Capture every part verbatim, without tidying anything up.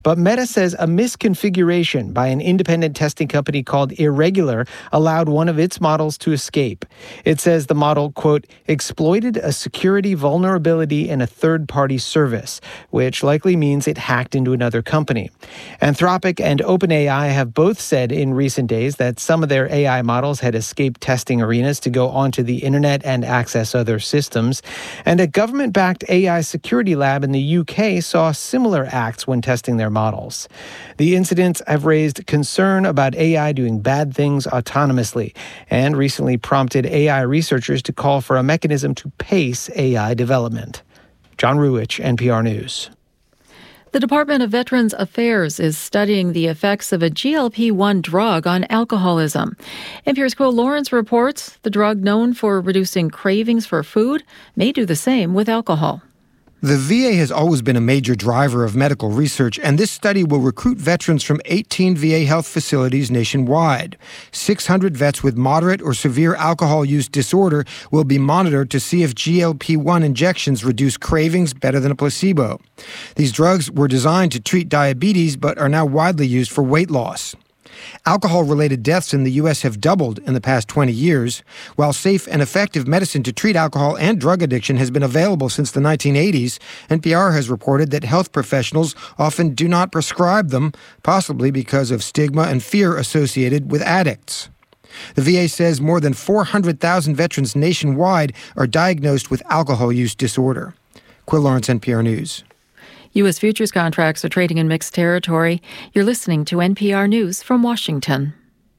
But Meta says a misconfiguration by an independent testing company called Irregular allowed one of its models to escape. It says the model, quote, exploited a security vulnerability in a third-party service, which likely means it hacked into another company. Anthropic and OpenAI have both said in recent days that some of their A I models had escaped testing arenas to go onto the internet and access other systems. And a government-backed A I security lab in the U K saw similar acts when testing their models. The incidents have raised concern about A I doing bad things autonomously and recently prompted A I researchers to call for a mechanism to pace A I development. John Ruwitch, N P R News. The Department of Veterans Affairs is studying the effects of a G L P one drug on alcoholism. N P R's Quill Lawrence reports the drug known for reducing cravings for food may do the same with alcohol. The V A has always been a major driver of medical research, and this study will recruit veterans from eighteen V A health facilities nationwide. six hundred vets with moderate or severe alcohol use disorder will be monitored to see if G L P one injections reduce cravings better than a placebo. These drugs were designed to treat diabetes, but are now widely used for weight loss. Alcohol-related deaths in the U S have doubled in the past twenty years. While safe and effective medicine to treat alcohol and drug addiction has been available since the nineteen eighties, N P R has reported that health professionals often do not prescribe them, possibly because of stigma and fear associated with addicts. The V A says more than four hundred thousand veterans nationwide are diagnosed with alcohol use disorder. Quill Lawrence, N P R News. U S futures contracts are trading in mixed territory. You're listening to N P R News from Washington.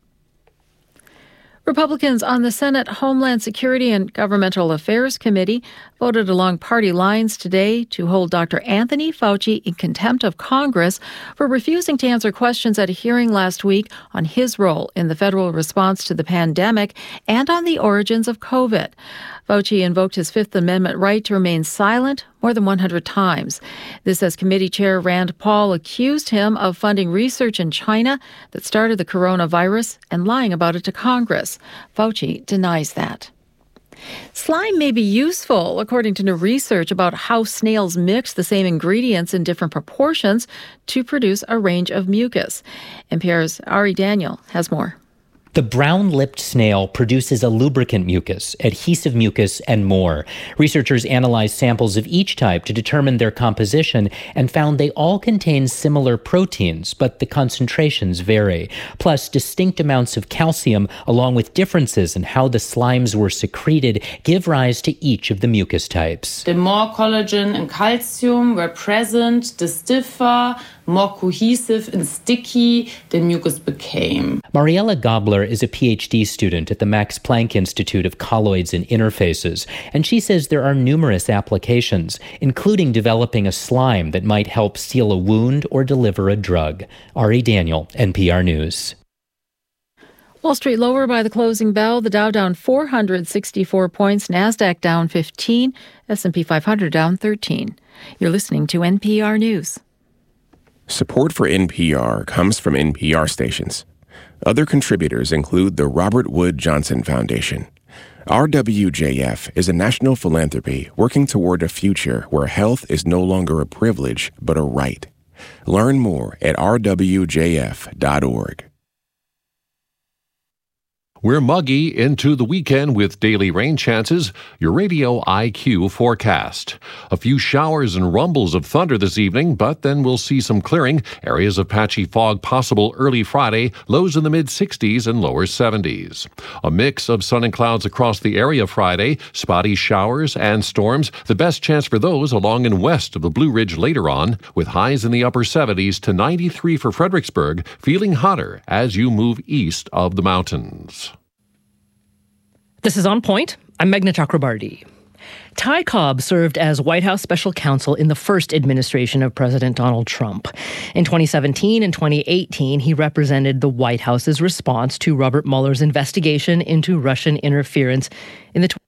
Republicans on the Senate Homeland Security and Governmental Affairs Committee voted along party lines today to hold Doctor Anthony Fauci in contempt of Congress for refusing to answer questions at a hearing last week on his role in the federal response to the pandemic and on the origins of COVID. Fauci invoked his Fifth Amendment right to remain silent more than one hundred times. This as Committee Chair Rand Paul accused him of funding research in China that started the coronavirus and lying about it to Congress. Fauci denies that. Slime may be useful, according to new research about how snails mix the same ingredients in different proportions to produce a range of mucus. N P R's Ari Daniel has more. The brown-lipped snail produces a lubricant mucus, adhesive mucus, and more. Researchers analyzed samples of each type to determine their composition and found they all contain similar proteins, but the concentrations vary. Plus, distinct amounts of calcium, along with differences in how the slimes were secreted, give rise to each of the mucus types. The more collagen and calcium were present, the stiffer, more cohesive and sticky the mucus became. Mariella Gobler is a P H D student at the Max Planck Institute of Colloids and Interfaces, and she says there are numerous applications, including developing a slime that might help seal a wound or deliver a drug. Ari Daniel, N P R News. Wall Street lower by the closing bell. The Dow down four hundred sixty-four points, NASDAQ down fifteen, S and P five hundred down thirteen. You're listening to N P R News. Support for N P R comes from N P R stations. Other contributors include the Robert Wood Johnson Foundation. R W J F is a national philanthropy working toward a future where health is no longer a privilege, but a right. Learn more at r w j f dot org. We're muggy into the weekend with daily rain chances. Your Radio I Q forecast. A few showers and rumbles of thunder this evening, but then we'll see some clearing. Areas of patchy fog possible early Friday, lows in the mid-sixties and lower seventies. A mix of sun and clouds across the area Friday, spotty showers and storms. The best chance for those along and west of the Blue Ridge later on, with highs in the upper seventies to ninety-three for Fredericksburg, feeling hotter as you move east of the mountains. This is On Point. I'm Meghna Chakrabarti. Ty Cobb served as White House special counsel in the first administration of President Donald Trump. In twenty seventeen and twenty eighteen, he represented the White House's response to Robert Mueller's investigation into Russian interference in the tw-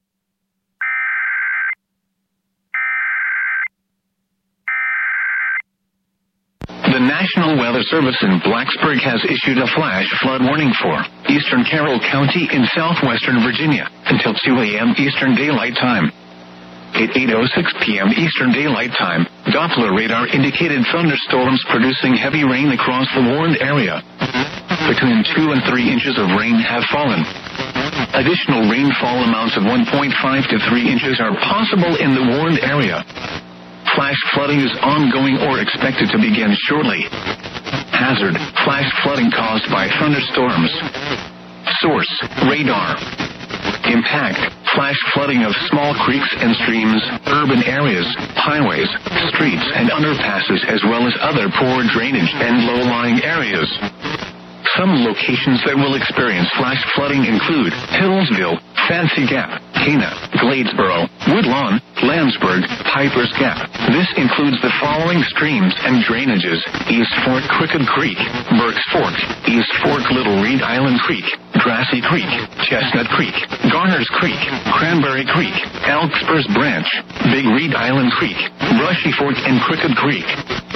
The National Weather Service in Blacksburg has issued a flash flood warning for eastern Carroll County in southwestern Virginia until two a.m. Eastern Daylight Time. At eight oh six p.m. Eastern Daylight Time, Doppler radar indicated thunderstorms producing heavy rain across the warned area. Between two and three inches of rain have fallen. Additional rainfall amounts of one point five to three inches are possible in the warned area. Flash flooding is ongoing or expected to begin shortly. Hazard: flash flooding caused by thunderstorms. Source: radar. Impact: flash flooding of small creeks and streams, urban areas, highways, streets, and underpasses, as well as other poor drainage and low-lying areas. Some locations that will experience flash flooding include Hillsville, Fancy Gap, Cana, Gladesboro, Woodlawn, Landsberg, Piper's Gap. This includes the following streams and drainages: East Fork Crooked Creek, Burks Fork, East Fork Little Reed Island Creek, Grassy Creek, Chestnut Creek, Garners Creek, Cranberry Creek, Elkspurs Branch, Big Reed Island Creek, Brushy Fork, and Crooked Creek.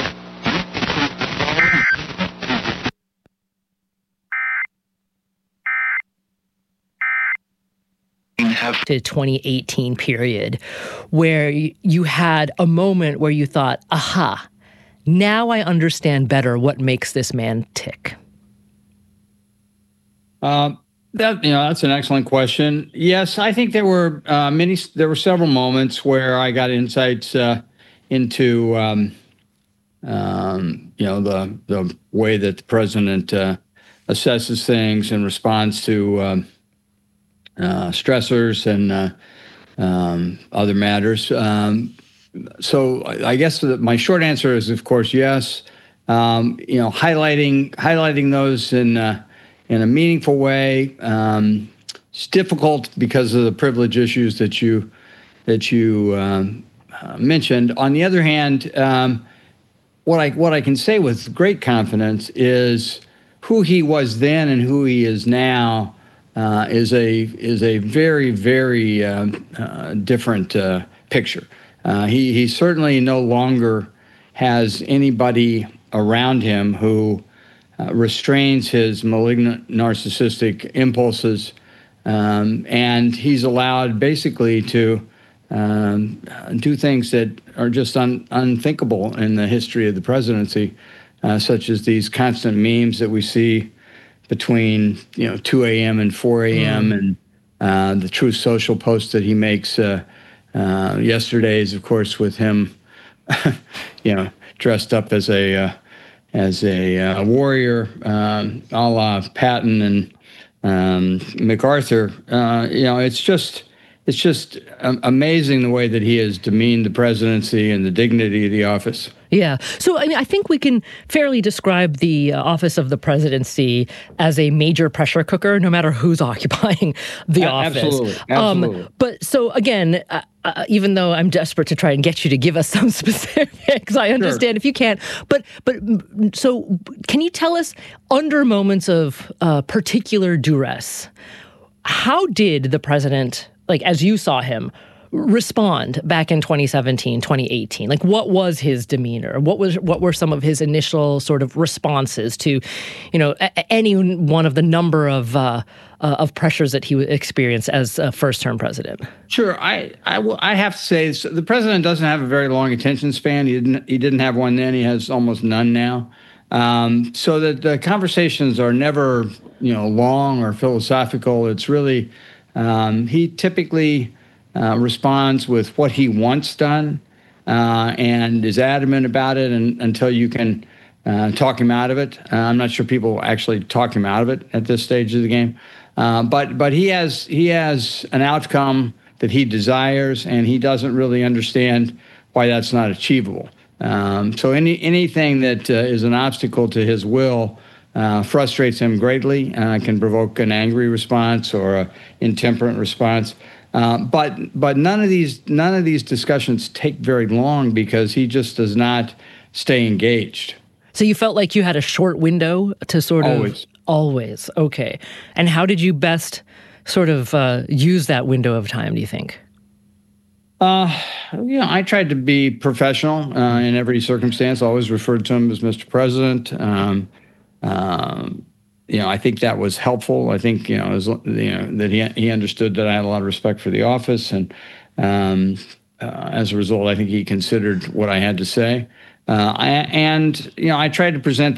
To twenty eighteen period where you had a moment where you thought, aha, now I understand better what makes this man tick? Uh, that you know, that's an excellent question. Yes, I think there were uh, many. There were several moments where I got insights uh, into um, um, you know the the way that the president uh, assesses things and responds to um, uh, stressors and uh, um, other matters. Um, so I guess that my short answer is, of course, yes. Um, you know, highlighting highlighting those in. Uh, in a meaningful way. Um, it's difficult because of the privilege issues that you that you um, uh, mentioned. On the other hand, um, what I what I can say with great confidence is who he was then and who he is now uh, is a is a very very um, uh, different uh, picture. Uh, he he certainly no longer has anybody around him who Uh, restrains his malignant narcissistic impulses, um, and he's allowed basically to um, do things that are just un- unthinkable in the history of the presidency, uh, such as these constant memes that we see between you know two a.m. and four a.m. Mm. and uh, the Truth Social post that he makes uh, uh, yesterday's, of course, with him, you know, dressed up as a uh, as a uh, warrior, um, a la Patton and um, MacArthur. Uh, you know, it's just it's just um, amazing the way that he has demeaned the presidency and the dignity of the office. Yeah. So, I mean, I think we can fairly describe the uh, office of the presidency as a major pressure cooker, no matter who's occupying the a- office. Absolutely. Absolutely. Um, but so, again, uh, uh, even though I'm desperate to try and get you to give us some specifics, I understand sure. if you can't. But, but so can you tell us, under moments of uh, particular duress, how did the president, like as you saw him, respond back in twenty seventeen, twenty eighteen? Like, what was his demeanor? What was what were some of his initial sort of responses to, you know, a- any one of the number of uh, uh, of pressures that he experienced as a first-term president? Sure, I I, will, I have to say so the president doesn't have a very long attention span. He didn't he didn't have one then. He has almost none now. Um, so that the conversations are never you know long or philosophical. It's really um, he typically. Uh, responds with what he wants done uh, and is adamant about it and, until you can uh, talk him out of it. Uh, I'm not sure people actually talk him out of it at this stage of the game. Uh, but but he has he has an outcome that he desires, and he doesn't really understand why that's not achievable. Um, so any anything that uh, is an obstacle to his will uh, frustrates him greatly, uh, can provoke an angry response or an intemperate response. Uh, but but none of these none of these discussions take very long because he just does not stay engaged. So you felt like you had a short window to sort of always always okay. And how did you best sort of uh, use that window of time, do you think? Uh, you know, I tried to be professional uh, in every circumstance. I always referred to him as Mister President. Um, um, You know, I think that was helpful. I think, you know, as, you know that he he understood that I had a lot of respect for the office, and um, uh, as a result, I think he considered what I had to say. Uh, I, and, you know, I tried to present